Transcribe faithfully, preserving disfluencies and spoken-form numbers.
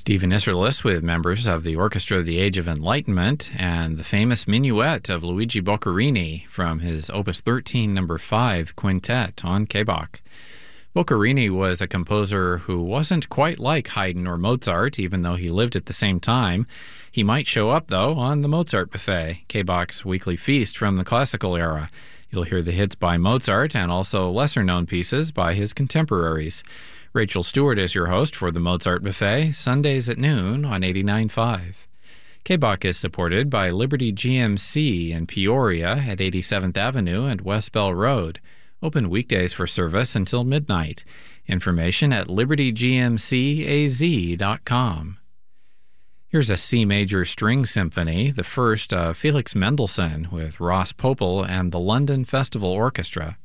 Stephen Isserlis with members of the Orchestra of the Age of Enlightenment and the famous Minuet of Luigi Boccherini from his Opus thirteen number five quintet on K B O C. Boccherini was a composer who wasn't quite like Haydn or Mozart, even though he lived at the same time. He might show up, though, on the Mozart Buffet, K B O C's weekly feast from the classical era. You'll hear the hits by Mozart and also lesser-known pieces by his contemporaries. Rachel Stewart is your host for the Mozart Buffet, Sundays at noon on eighty-nine point five. K B O C is supported by Liberty G M C in Peoria at eighty-seventh Avenue and West Bell Road. Open weekdays for service until midnight. Information at liberty g m c a z dot com. Here's a C major string symphony, the first of Felix Mendelssohn with Ross Popel and the London Festival Orchestra.